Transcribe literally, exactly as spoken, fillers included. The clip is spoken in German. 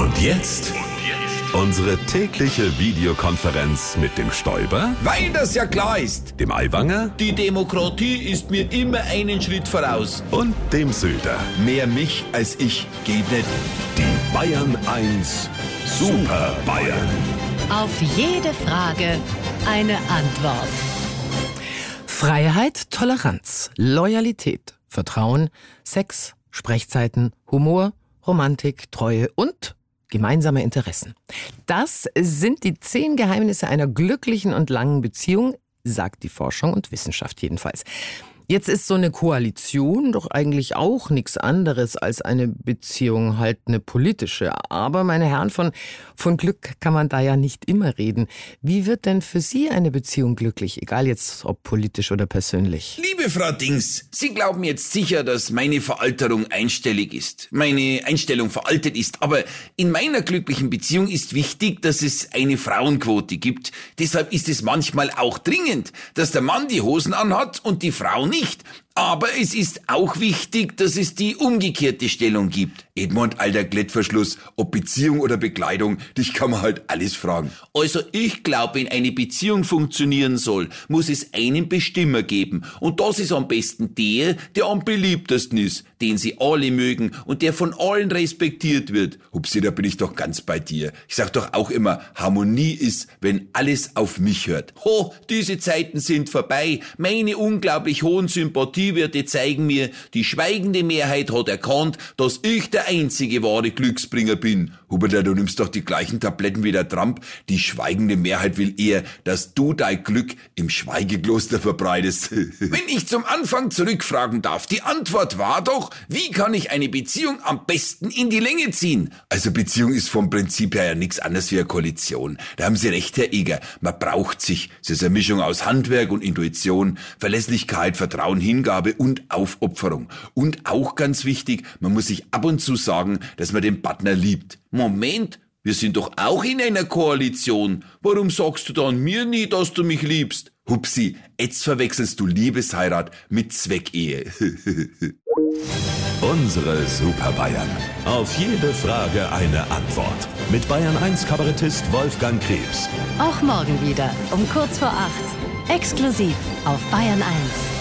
Und jetzt unsere tägliche Videokonferenz mit dem Stoiber, weil das ja klar ist. dem Aiwanger Die Demokratie ist mir immer einen Schritt voraus. und dem Söder. Mehr mich als ich geht nicht. Die Bayern eins Super Bayern. Auf jede Frage eine Antwort. Freiheit, Toleranz, Loyalität, Vertrauen, Sex, Sprechzeiten, Humor, Romantik, Treue und gemeinsame Interessen. Das sind die zehn Geheimnisse einer glücklichen und langen Beziehung, sagt die Forschung und Wissenschaft jedenfalls. Jetzt ist so eine Koalition doch eigentlich auch nichts anderes als eine Beziehung, halt eine politische. Aber, meine Herren, von, von Glück kann man da ja nicht immer reden. Wie wird denn für Sie eine Beziehung glücklich, egal jetzt ob politisch oder persönlich? Liebe Frau Dings, Sie glauben jetzt sicher, dass meine Veralterung einstellig ist. Meine Einstellung veraltet ist. Aber in meiner glücklichen Beziehung ist wichtig, dass es eine Frauenquote gibt. Deshalb ist es manchmal auch dringend, dass der Mann die Hosen anhat und die Frau nicht. Nicht. Aber es ist auch wichtig, dass es die umgekehrte Stellung gibt. Edmund, alter Klettverschluss, ob Beziehung oder Bekleidung, dich kann man halt alles fragen. Also ich glaube, wenn eine Beziehung funktionieren soll, muss es einen Bestimmer geben. Und das ist am besten der, der am beliebtesten ist, den sie alle mögen und der von allen respektiert wird. Hupsi, da bin ich doch ganz bei dir. Ich sag doch auch immer, Harmonie ist, wenn alles auf mich hört. Ho, diese Zeiten sind vorbei. Meine unglaublich hohen Sympathiewerte zeigen mir, die schweigende Mehrheit hat erkannt, dass ich der einzige wahre Glücksbringer bin. Huberta, du nimmst doch die gleichen Tabletten wie der Trump. Die schweigende Mehrheit will eher, dass du dein Glück im Schweigekloster verbreitest. Wenn ich zum Anfang zurückfragen darf, die Antwort war doch, wie kann ich eine Beziehung am besten in die Länge ziehen? Also Beziehung ist vom Prinzip her ja nichts anderes wie eine Koalition. Da haben Sie recht, Herr Eger. Man braucht sich. Es ist eine Mischung aus Handwerk und Intuition, Verlässlichkeit, Vertrauen, Hingabe und Aufopferung. Und auch ganz wichtig, man muss sich ab und zu sagen, dass man den Partner liebt. Moment, wir sind doch auch in einer Koalition. Warum sagst du dann mir nie, dass du mich liebst? Hupsi, jetzt verwechselst du Liebesheirat mit Zweckehe. Unsere Super Bayern. Auf jede Frage eine Antwort. Mit Bayern eins Kabarettist Wolfgang Krebs. Auch morgen wieder um kurz vor acht. Exklusiv auf Bayern eins.